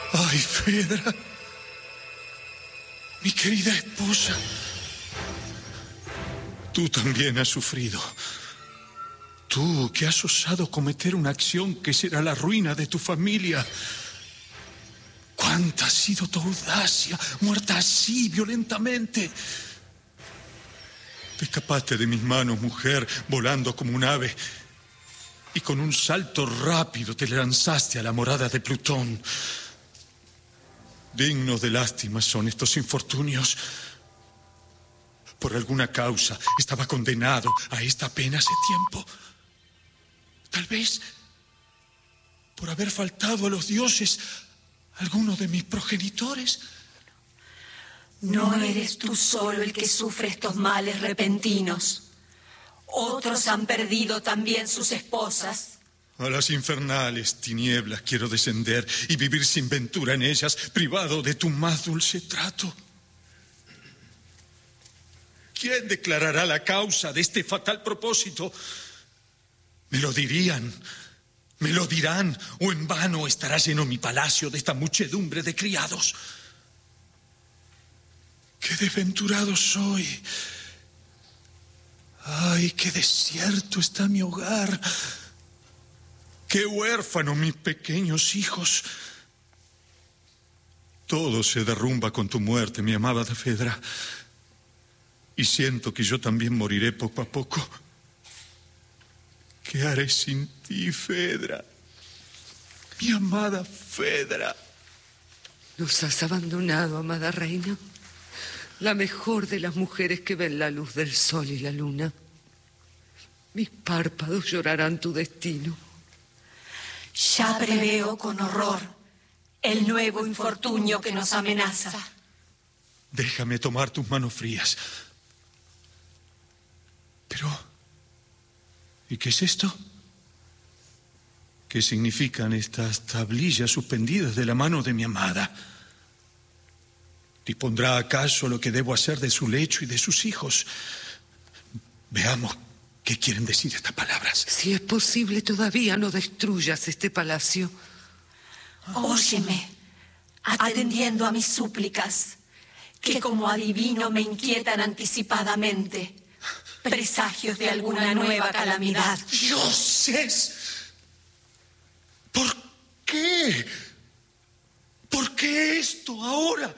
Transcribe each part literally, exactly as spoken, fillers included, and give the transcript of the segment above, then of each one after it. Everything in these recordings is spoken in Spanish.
Ay, Fedra, mi querida esposa, tú también has sufrido. Tú que has osado cometer una acción que será la ruina de tu familia. ¿Cuánta ha sido tu audacia, muerta así, violentamente? Te escapaste de mis manos, mujer, volando como un ave, y con un salto rápido te lanzaste a la morada de Plutón. Dignos de lástima son estos infortunios. Por alguna causa estaba condenado a esta pena hace tiempo. Tal vez por haber faltado a los dioses alguno de mis progenitores. No eres tú solo el que sufre estos males repentinos. Otros han perdido también sus esposas. A las infernales tinieblas quiero descender y vivir sin ventura en ellas, privado de tu más dulce trato. ¿Quién declarará la causa de este fatal propósito? Me lo dirían, me lo dirán, o en vano estará lleno mi palacio de esta muchedumbre de criados. ¡Qué desventurado soy! ¡Ay, qué desierto está mi hogar! ¡Qué huérfanos mis pequeños hijos! Todo se derrumba con tu muerte, mi amada Fedra. Y siento que yo también moriré poco a poco. ¿Qué haré sin ti, Fedra? Mi amada Fedra. Nos has abandonado, amada reina. La mejor de las mujeres que ven la luz del sol y la luna. Mis párpados llorarán tu destino. Ya preveo con horror el nuevo infortunio que nos amenaza. Déjame tomar tus manos frías. Pero, ¿y qué es esto? ¿Qué significan estas tablillas suspendidas de la mano de mi amada? ¿Dispondrá acaso lo que debo hacer de su lecho y de sus hijos? Veamos qué quieren decir estas palabras. Si es posible, todavía no destruyas este palacio. Óyeme, atendiendo a mis súplicas, que como adivino me inquietan anticipadamente. Presagios de alguna nueva calamidad. ¡Dioses! ¿Por qué? ¿Por qué esto ahora?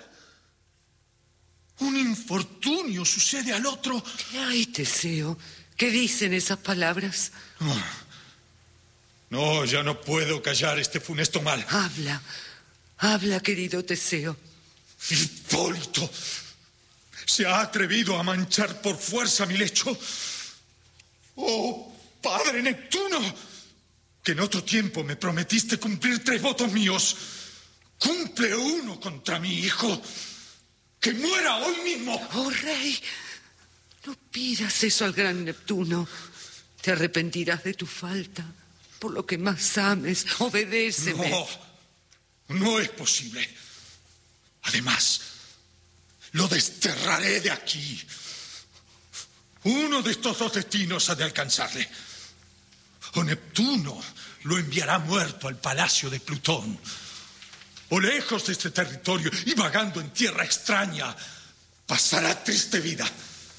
Un infortunio sucede al otro. ¿Qué hay, Teseo? ¿Qué dicen esas palabras? Oh. No, ya no puedo callar este funesto mal. Habla, habla, querido Teseo. Hipólito se ha atrevido a manchar por fuerza mi lecho. ¡Oh, padre Neptuno! Que en otro tiempo me prometiste cumplir tres votos míos. Cumple uno contra mi hijo. ¡Que muera hoy mismo! ¡Oh, rey! No pidas eso al gran Neptuno. Te arrepentirás de tu falta. Por lo que más ames, obedéceme. No, no es posible. Además, lo desterraré de aquí. Uno de estos dos destinos ha de alcanzarle. O Neptuno lo enviará muerto al palacio de Plutón, o lejos de este territorio y vagando en tierra extraña, pasará triste vida.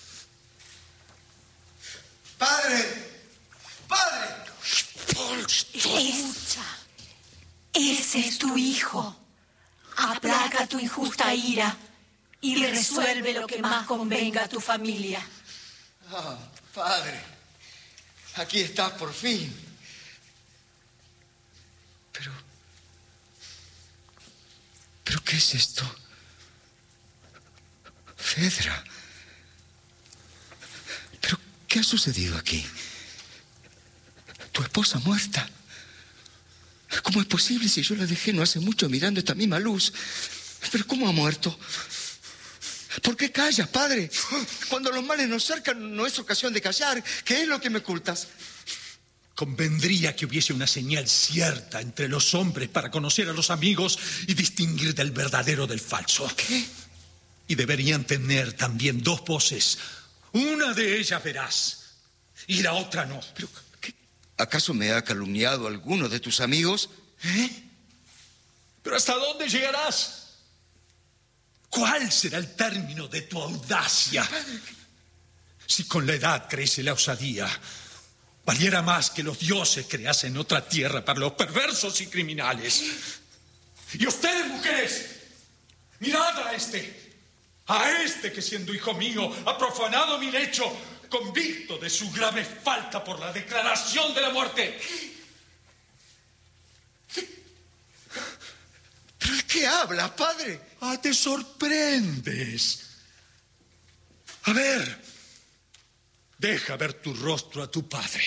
¡Padre! ¡Padre! Escucha, ese es tu hijo. Aplaca tu injusta ira y resuelve lo que más convenga a tu familia. Ah, padre, aquí estás por fin. Pero... ¿Pero qué es esto? Fedra. ¿Pero qué ha sucedido aquí? Tu esposa muerta. ¿Cómo es posible si yo la dejé no hace mucho mirando esta misma luz? ¿Pero cómo ha muerto? ¿Por qué callas, padre? Cuando los males nos cercan no es ocasión de callar. ¿Qué es lo que me ocultas? Convendría que hubiese una señal cierta entre los hombres para conocer a los amigos y distinguir del verdadero del falso. ¿Qué? Y deberían tener también dos voces. Una de ellas verás y la otra no. ¿Pero qué? ¿Acaso me ha calumniado alguno de tus amigos? ¿Eh? ¿Pero hasta dónde llegarás? ¿Cuál será el término de tu audacia? Si con la edad crece la osadía, valiera más que los dioses creasen otra tierra para los perversos y criminales. Y ustedes, mujeres, mirad a este, a este que siendo hijo mío ha profanado mi lecho, convicto de su grave falta por la declaración de la muerte. ¿Pero de qué habla, padre? Ah, te sorprendes. A ver, deja ver tu rostro a tu padre.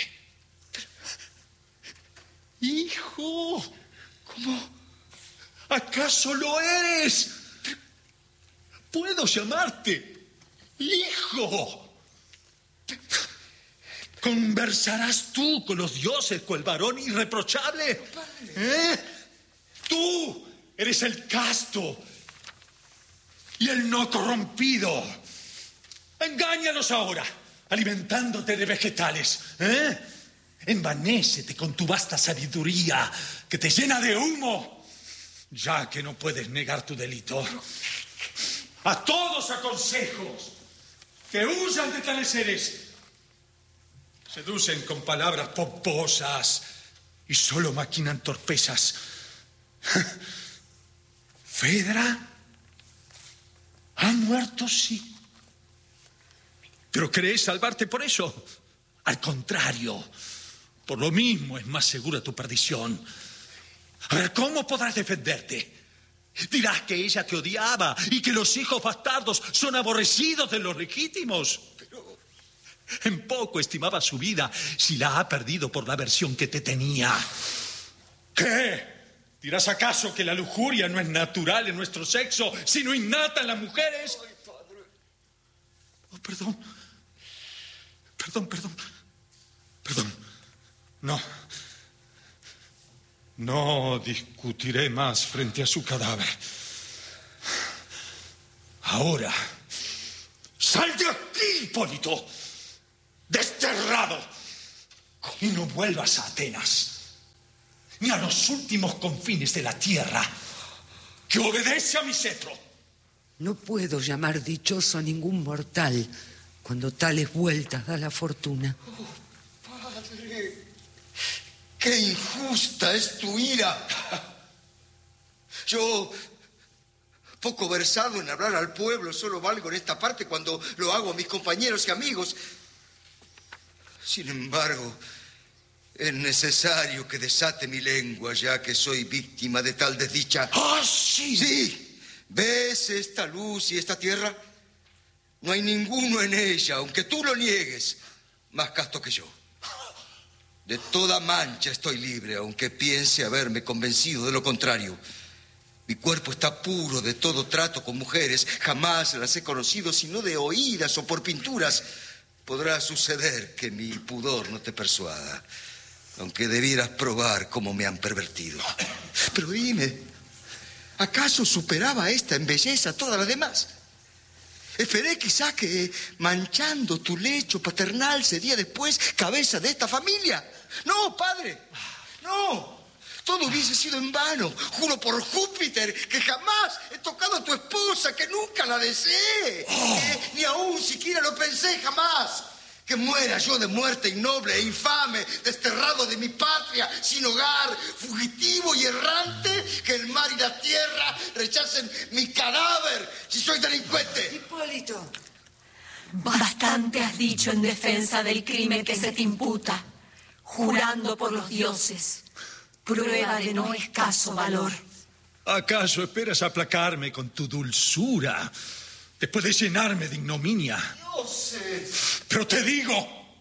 Hijo, ¿cómo? ¿Acaso lo eres? ¿Puedo llamarte hijo? ¿Conversarás tú con los dioses, con el varón irreprochable? ¿Eh? Tú eres el casto y el no corrompido. Engáñalos ahora, alimentándote de vegetales. ¿Eh? Envanécete con tu vasta sabiduría que te llena de humo, ya que no puedes negar tu delito. A todos aconsejo que huyan de tales seres. Seducen con palabras pomposas y solo maquinan torpezas. ¿Fedra ha muerto? Sí. ¿Pero crees salvarte por eso? Al contrario, por lo mismo es más segura tu perdición. A ver, ¿cómo podrás defenderte? Dirás que ella te odiaba y que los hijos bastardos son aborrecidos de los legítimos. Pero en poco estimaba su vida si la ha perdido por la aversión que te tenía. ¿Qué? ¿Dirás acaso que la lujuria no es natural en nuestro sexo, sino innata en las mujeres? Ay, padre. Oh, perdón. Perdón, perdón. Perdón. No. No discutiré más frente a su cadáver. Ahora, sal de aquí, Hipólito. Desterrado. Y no vuelvas a Atenas, ni a los últimos confines de la tierra, que obedece a mi cetro. No puedo llamar dichoso a ningún mortal cuando tales vueltas da la fortuna. Oh, padre, qué injusta es tu ira. Yo, poco versado en hablar al pueblo, solo valgo en esta parte cuando lo hago a mis compañeros y amigos. Sin embargo, es necesario que desate mi lengua, ya que soy víctima de tal desdicha. ¡Ah, sí! Sí. ¿Ves esta luz y esta tierra? No hay ninguno en ella, aunque tú lo niegues, más casto que yo. De toda mancha estoy libre, aunque piense haberme convencido de lo contrario. Mi cuerpo está puro de todo trato con mujeres. Jamás las he conocido sino de oídas o por pinturas. Podrá suceder que mi pudor no te persuada, aunque debieras probar cómo me han pervertido. Pero dime, ¿acaso superaba esta en belleza a todas las demás? Esperé quizá que, manchando tu lecho paternal, sería después cabeza de esta familia. No, padre, no. Todo hubiese sido en vano. Juro por Júpiter que jamás he tocado a tu esposa, que nunca la deseé. Oh. Eh, ni aún siquiera lo pensé jamás. Que muera yo de muerte innoble e infame, desterrado de mi patria, sin hogar, fugitivo y errante, que el mar y la tierra rechacen mi cadáver si soy delincuente. Hipólito. Bastante has dicho en defensa del crimen que se te imputa, jurando por los dioses, prueba de no escaso valor. ¿Acaso esperas aplacarme con tu dulzura, después de llenarme de ignominia? Dioses. Pero te digo,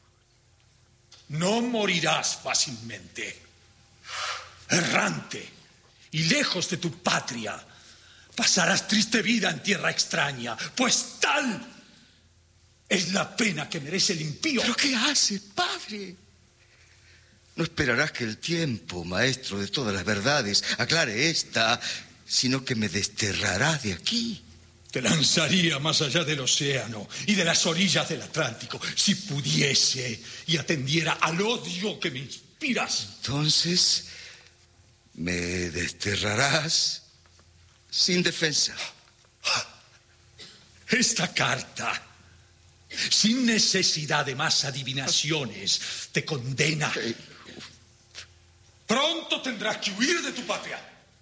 no morirás fácilmente. Errante y lejos de tu patria, pasarás triste vida en tierra extraña, pues tal es la pena que merece el impío. ¿Pero qué hace, padre? No esperarás que el tiempo, maestro de todas las verdades, aclare esta, sino que me desterrará de aquí. Te lanzaría más allá del océano y de las orillas del Atlántico, si pudiese y atendiera al odio que me inspiras. Entonces, Me desterrarás sin defensa. Esta carta, sin necesidad de más adivinaciones, te condena. Pronto tendrás que huir de tu patria.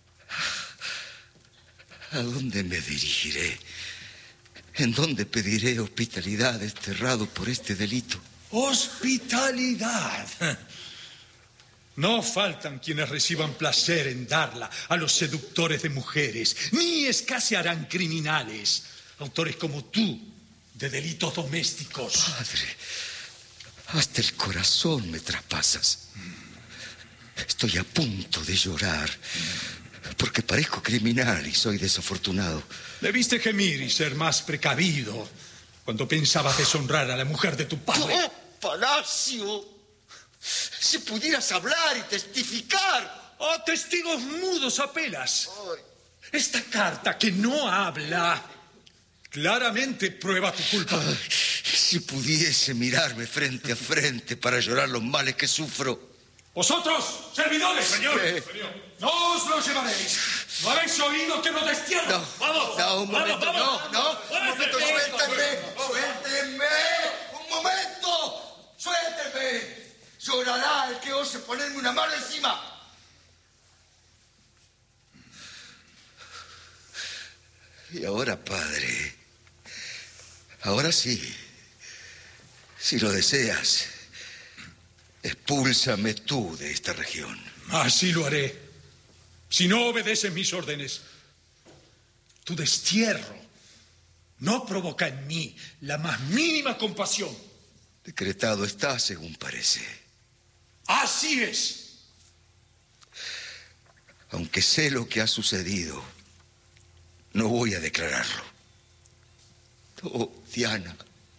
¿A dónde me dirigiré? ¿En dónde pediré hospitalidad desterrado por este delito? Hospitalidad. No faltan quienes reciban placer en darla a los seductores de mujeres, ni escasearán criminales, autores como tú, de delitos domésticos. Padre, hasta el corazón me traspasas. Estoy a punto de llorar, porque parezco criminal y soy desafortunado. Debiste gemir y ser más precavido cuando pensabas deshonrar a la mujer de tu padre. ¡Oh, Palacio! Si pudieras hablar y testificar. ¡Oh, testigos mudos apelas! Esta carta que no habla claramente prueba tu culpa. Ay, si pudiese mirarme frente a frente para llorar los males que sufro. Vosotros, servidores, señor, Eh. señor, no os lo llevaréis. ¿No habéis oído que lo destierro? No, vamos. no, un momento, vamos, no, no, vamos. un momento, suéltenme, suéltenme, un momento, suéltenme. Llorará el que ose ponerme una mano encima. Y ahora, padre, ahora sí, si lo deseas, expúlsame tú de esta región. Así lo haré. Si no obedeces mis órdenes, tu destierro no provoca en mí la más mínima compasión. Decretado está, según parece. Así es. Aunque sé lo que ha sucedido, no voy a declararlo. Oh, Diana,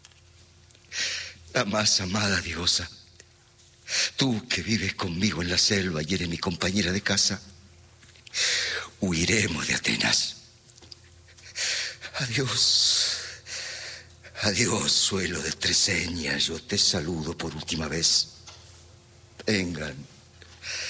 la más amada diosa, tú que vives conmigo en la selva y eres mi compañera de casa, huiremos de Atenas. Adiós, adiós, suelo de Treseña, yo te saludo por última vez. Vengan.